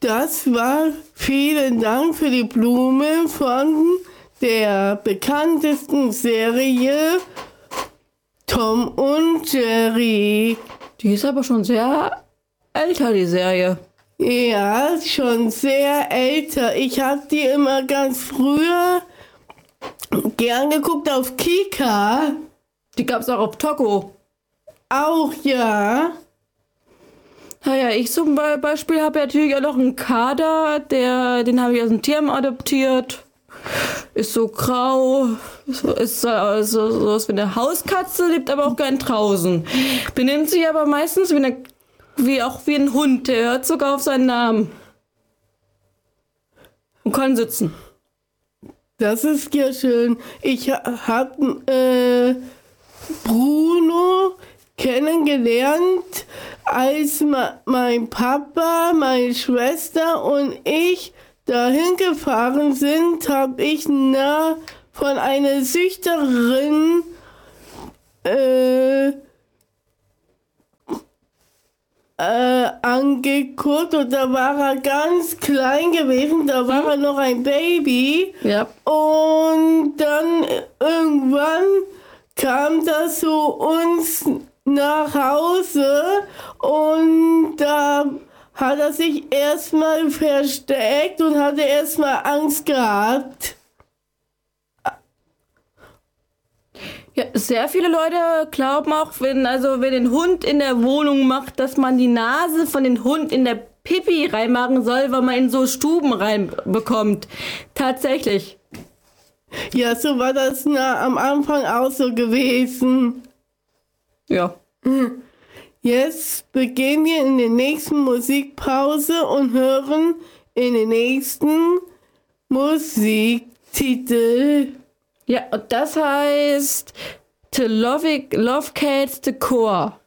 Das war vielen Dank für die Blumen von der bekanntesten Serie Tom und Jerry. Die ist aber schon sehr älter, die Serie. Ja, schon sehr älter. Ich habe die immer ganz früher gern geguckt auf Kika. Die gab's auch auf Togo. Auch, ja. Naja, ich zum Beispiel habe natürlich auch noch einen Kader, den habe ich aus dem Tierheim adoptiert. Ist so grau, ist so was wie eine Hauskatze, lebt aber auch gern draußen. Benimmt sich aber meistens wie ein Hund, der hört sogar auf seinen Namen. Und kann sitzen. Das ist ja schön. Ich habe Bruno kennengelernt, als mein Papa, meine Schwester und ich dahin gefahren sind, habe ich von einer Züchterin angeguckt und da war er ganz klein gewesen, da war er noch ein Baby. Ja. Und dann irgendwann kam das zu uns nach Hause und da hat er sich erstmal versteckt und hatte erstmal Angst gehabt. Ja, sehr viele Leute glauben auch, wenn den Hund in der Wohnung macht, dass man die Nase von dem Hund in der Pipi reinmachen soll, weil man in so Stuben reinbekommt. Tatsächlich. Ja, so war das am Anfang auch so gewesen. Ja. Jetzt beginnen wir in der nächsten Musikpause und hören in den nächsten Musiktitel. Ja, und das heißt To Love Cats the Core.